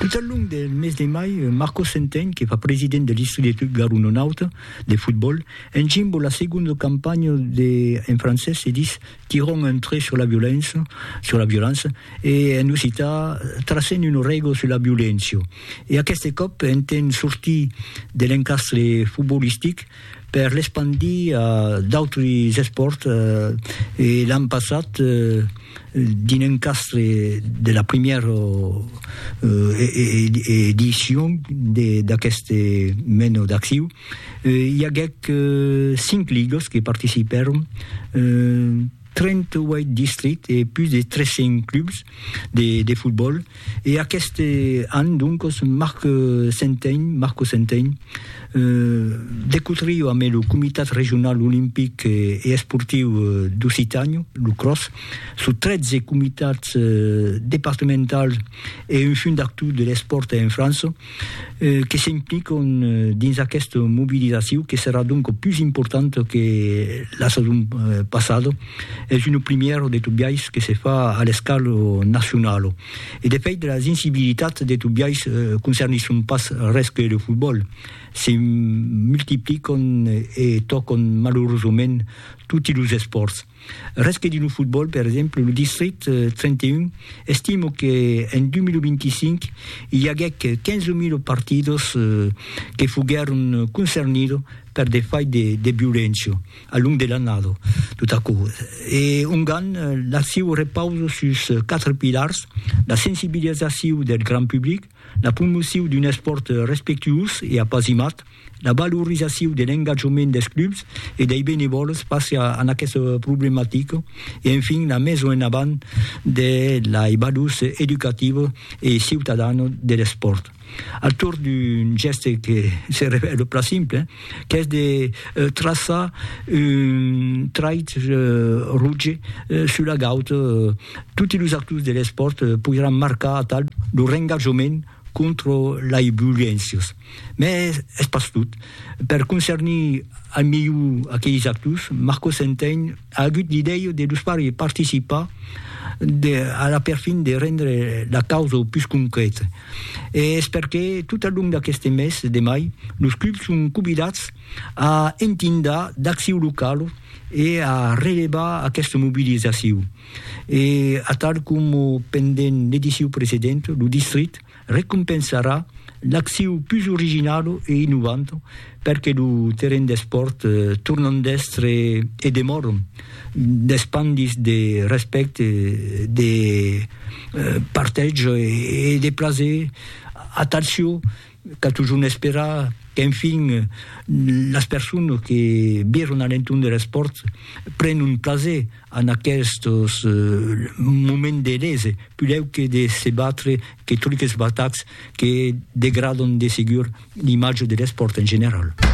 Tout au long du mois de mai, Marco Centeno, qui est président de l'Institut Garunonaut de football, engimbo la seconde campagne en français, se dit tirons un trait sur la violence, et en Occità tracent une règle sur la violence. Et à cette COP, entend sortir de l'encastre footballistique per l'expandir a d'autres sports. Et l'an passé, d'un encastre de la première édition d'aquesta mena d'acció, hi hagué 5 ligues qui participèrent, 38 districts et plus de 300 clubs de football. Et aquest an, donc, Marco Centeno découvrit avec le comité régional olympique et sportif d'Occitanie, le CROSS, sur 13 comités départementaux et un fonds d'actu de l'esport en France, qui s'impliquent dans cette mobilisation, qui sera donc plus importante que la saison passée. C'est une première de Tobias qui se fait à l'escale nationale. Et de fait, la sensibilité de Tobias concerne pas reste que le football. Se multiplient et toquent malheureusement tous les sports. Reste que du football, par exemple, le district 31 estime qu'en 2025, il y a 15 000 partidos qui fueron concernés par des faits de violence à long de l'année, tout à coup. Et on gagne, l'action repose sur 4 piliers: la sensibilisation du grand public, la promotion d'un sport respectueux et appassionné, la valorisation de l'engagement des clubs et des bénévoles face à cette problématique, et enfin la mise en avant de la valeur éducative et ciudadane du sport. Autour d'un geste qui se révèle plus simple, qui est de tracer un trait rouge sur la goutte. Tous les acteurs de sport pourront marquer à tal leur engagement contre la violence. Mais c'est pas tout. Per concerner al milieu aquells actors, Marco Centeno a eu l'idée de leur faire participer à la perfin de rendre la causa plus concrète. Et c'est parce que tout au long d'aquest mes de mai, les clubs sont convidats a entendre d'acció locale et à relever aquesta mobilisation. Et à tal comme pendant l'édition précédente, le district récompensera l'action plus originale et innovante parce que le terrain de sport tourne d'être et de mort d'expandis de respect, de partage et de plaisir. Attention, qu'à toujours espérer qu'enfin les personnes qui viennent à l'entour du sport prennent un plaisir en aquests moments de lese, plutôt que de se battre, que toutes les batailles qui dégradent de ségur l'image de l'esport en général.